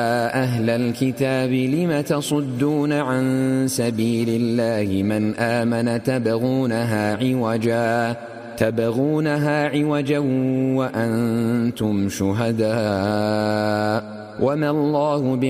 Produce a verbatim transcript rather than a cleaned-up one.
أهل الكتاب لم تصدون عن سبيل الله من آمن تبغونها عوجا تبغونها عوجا وأنتم شهداء وما الله